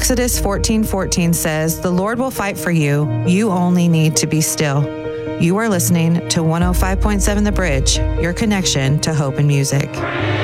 Exodus 14:14 says, "The Lord will fight for you. You only need to be still." You are listening to 105.7 The Bridge, your connection to hope and music.